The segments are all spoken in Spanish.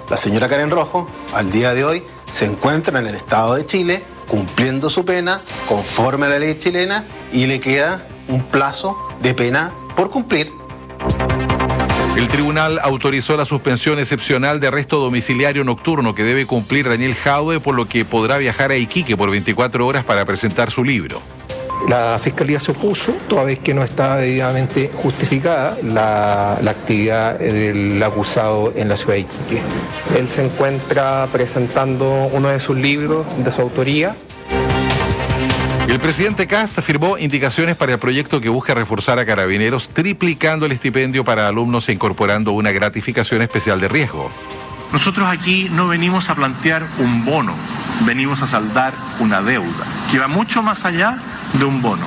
La señora Karen Rojo, al día de hoy, se encuentra en el Estado de Chile cumpliendo su pena conforme a la ley chilena y le queda un plazo de pena por cumplir. El tribunal autorizó la suspensión excepcional de arresto domiciliario nocturno que debe cumplir Daniel Jadue, por lo que podrá viajar a Iquique por 24 horas para presentar su libro. La Fiscalía se opuso, toda vez que no estaba debidamente justificada la actividad del acusado en la ciudad de Iquique. Él se encuentra presentando uno de sus libros de su autoría. El presidente Kast firmó indicaciones para el proyecto que busca reforzar a Carabineros, triplicando el estipendio para alumnos e incorporando una gratificación especial de riesgo. Nosotros aquí no venimos a plantear un bono, venimos a saldar una deuda, que va mucho más allá de un bono.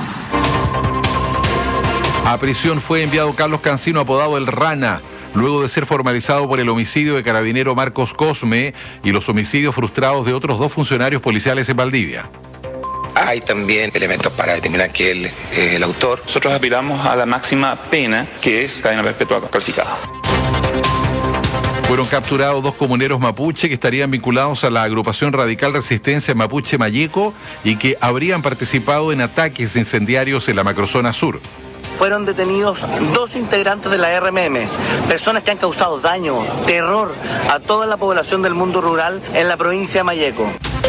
A prisión fue enviado Carlos Cancino, apodado El Rana, luego de ser formalizado por el homicidio de carabinero Marcos Cosme y los homicidios frustrados de otros 2 funcionarios policiales en Valdivia. Hay también elementos para determinar que él es el autor. Nosotros apelamos a la máxima pena, que es cadena perpetua calificada. Fueron capturados 2 comuneros mapuche que estarían vinculados a la agrupación radical Resistencia Mapuche Mayeco y que habrían participado en ataques incendiarios en la macrozona sur. Fueron detenidos 2 integrantes de la RMM, personas que han causado daño, terror a toda la población del mundo rural en la provincia de Mayeco.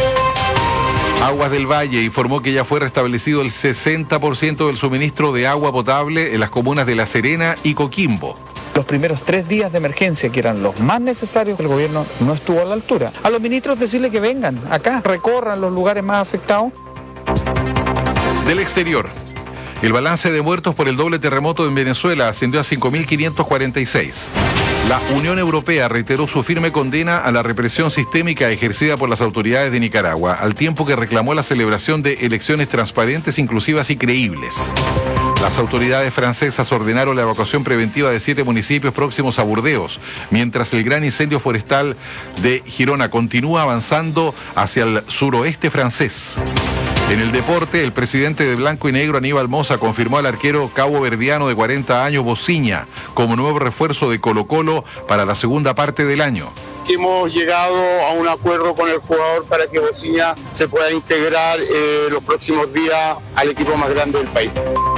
Aguas del Valle informó que ya fue restablecido el 60% del suministro de agua potable en las comunas de La Serena y Coquimbo. Los primeros 3 días de emergencia, que eran los más necesarios, el gobierno no estuvo a la altura. A los ministros decirle que vengan acá, recorran los lugares más afectados. Del exterior, el balance de muertos por el doble terremoto en Venezuela ascendió a 5.546. La Unión Europea reiteró su firme condena a la represión sistémica ejercida por las autoridades de Nicaragua, al tiempo que reclamó la celebración de elecciones transparentes, inclusivas y creíbles. Las autoridades francesas ordenaron la evacuación preventiva de 7 municipios próximos a Burdeos, mientras el gran incendio forestal de Girona continúa avanzando hacia el suroeste francés. En el deporte, el presidente de Blanco y Negro, Aníbal Mosa, confirmó al arquero caboverdiano de 40 años, Bociña, como nuevo refuerzo de Colo-Colo para la segunda parte del año. Hemos llegado a un acuerdo con el jugador para que Bociña se pueda integrar los próximos días al equipo más grande del país.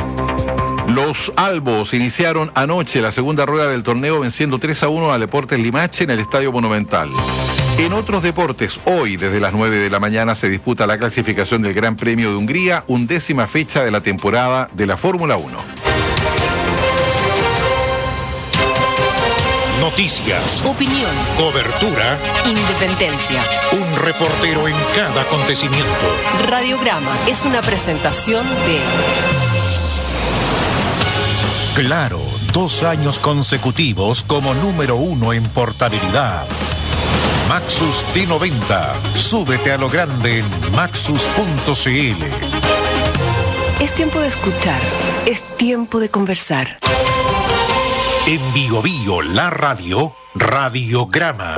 Los albos iniciaron anoche la segunda rueda del torneo venciendo 3-1 al Deportes Limache en el Estadio Monumental. En otros deportes, hoy desde las 9 de la mañana se disputa la clasificación del Gran Premio de Hungría, 11ª fecha de la temporada de la Fórmula 1. Noticias, opinión, cobertura, independencia. Un reportero en cada acontecimiento. Radiograma es una presentación de... Claro, 2 años consecutivos como número 1 en portabilidad. Maxus T90. Súbete a lo grande en maxus.cl. Es tiempo de escuchar, es tiempo de conversar. En Bio Bio, la radio, Radiograma.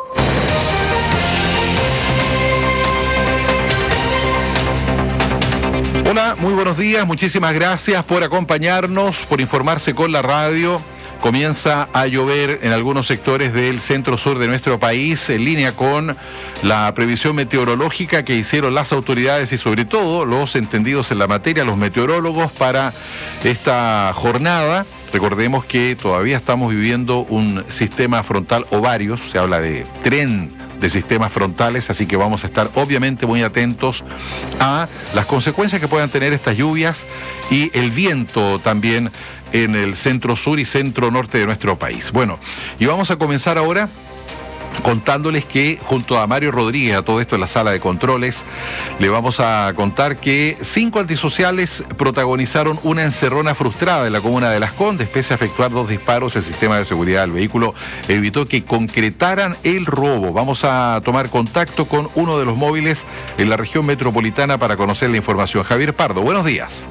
Hola, muy buenos días, muchísimas gracias por acompañarnos, por informarse con la radio. Comienza a llover en algunos sectores del centro-sur de nuestro país, en línea con la previsión meteorológica que hicieron las autoridades y sobre todo los entendidos en la materia, los meteorólogos, para esta jornada. Recordemos que todavía estamos viviendo un sistema frontal o varios, se habla de tren de sistemas frontales, así que vamos a estar obviamente muy atentos a las consecuencias que puedan tener estas lluvias y el viento también en el centro sur y centro norte de nuestro país. Bueno, y vamos a comenzar ahora contándoles que junto a Mario Rodríguez, a todo esto en la sala de controles, le vamos a contar que 5 antisociales protagonizaron una encerrona frustrada en la comuna de Las Condes. Pese a efectuar 2 disparos, el sistema de seguridad del vehículo evitó que concretaran el robo. Vamos a tomar contacto con uno de los móviles en la región metropolitana para conocer la información. Javier Pardo, buenos días.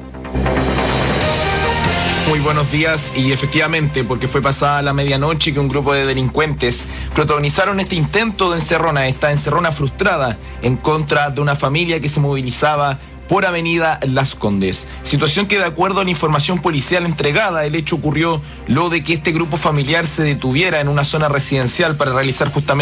Muy buenos días, y efectivamente, porque fue pasada la medianoche que un grupo de delincuentes protagonizaron este intento de encerrona, esta encerrona frustrada en contra de una familia que se movilizaba por Avenida Las Condes. Situación que, de acuerdo a la información policial entregada, el hecho ocurrió luego de que este grupo familiar se detuviera en una zona residencial para realizar justamente